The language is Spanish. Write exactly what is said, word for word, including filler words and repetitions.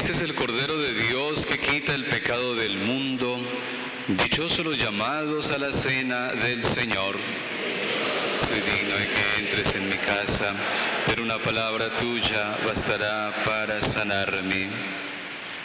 Este es el Cordero de Dios que quita el pecado del mundo. Dichosos los llamados a la cena del Señor. Soy digno de que entres en mi casa, pero una palabra tuya bastará para sanarme.